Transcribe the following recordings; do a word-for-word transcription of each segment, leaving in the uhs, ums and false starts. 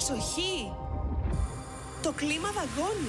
Προσοχή! Το κλίμα δαγκώνει.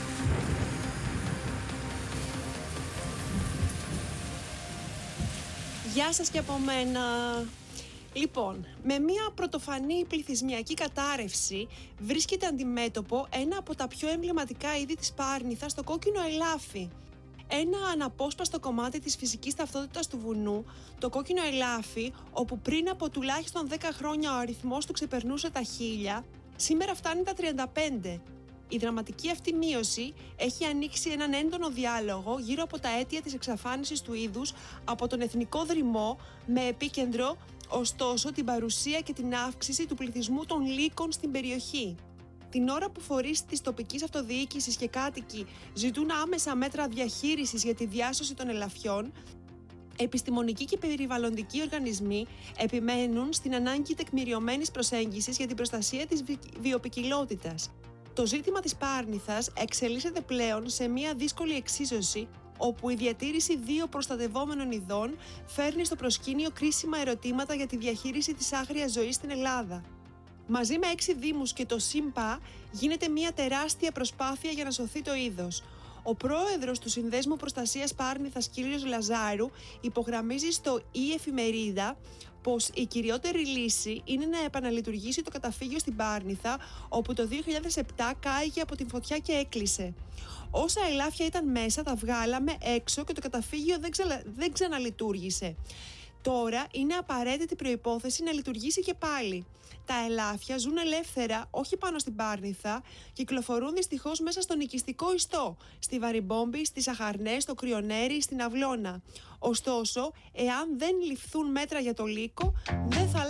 Γεια σας και από μένα. Λοιπόν, με μια πρωτοφανή πληθυσμιακή κατάρρευση βρίσκεται αντιμέτωπο ένα από τα πιο εμβληματικά είδη της Πάρνηθας, το κόκκινο ελάφι. Ένα αναπόσπαστο κομμάτι της φυσικής ταυτότητας του βουνού, το κόκκινο ελάφι, όπου πριν από τουλάχιστον δέκα χρόνια ο αριθμός του ξεπερνούσε τα χίλια, σήμερα φτάνει τα τριάντα πέντε. Η δραματική αυτή μείωση έχει ανοίξει έναν έντονο διάλογο γύρω από τα αίτια της εξαφάνισης του είδους από τον εθνικό δρυμό, με επίκεντρο ωστόσο την παρουσία και την αύξηση του πληθυσμού των λύκων στην περιοχή. Την ώρα που φορείς της τοπικής αυτοδιοίκησης και κάτοικοι ζητούν άμεσα μέτρα διαχείρισης για τη διάσωση των ελαφιών, επιστημονικοί και περιβαλλοντικοί οργανισμοί επιμένουν στην ανάγκη τεκμηριωμένης προσέγγισης για την προστασία της βιοποικιλότητας. Το ζήτημα της Πάρνηθας εξελίσσεται πλέον σε μια δύσκολη εξίσωση, όπου η διατήρηση δύο προστατευόμενων ειδών φέρνει στο προσκήνιο κρίσιμα ερωτήματα για τη διαχείριση της άγριας ζωής στην Ελλάδα. Μαζί με έξι δήμους και το ΣΥΜΠΑ γίνεται μια τεράστια προσπάθεια για να σωθεί το είδος. Ο πρόεδρος του Συνδέσμου Προστασίας Πάρνηθας, κ. Λαζάρου, υπογραμμίζει στο «Η Εφημερίδα» πως η κυριότερη λύση είναι να επαναλειτουργήσει το καταφύγιο στην Πάρνηθα, όπου το δύο χιλιάδες επτά κάηκε από την φωτιά και έκλεισε. Όσα ελάφια ήταν μέσα τα βγάλαμε έξω και το καταφύγιο δεν, ξα... δεν ξαναλειτουργήσε. Τώρα είναι απαραίτητη προϋπόθεση να λειτουργήσει και πάλι. Τα ελάφια ζουν ελεύθερα, όχι πάνω στην Πάρνηθα, κυκλοφορούν δυστυχώς μέσα στον οικιστικό ιστό, στη Βαριμπόμπη, στις Αχαρνές, στο Κρυονέρι, στην Αυλώνα. Ωστόσο, εάν δεν ληφθούν μέτρα για το λύκο, δεν θα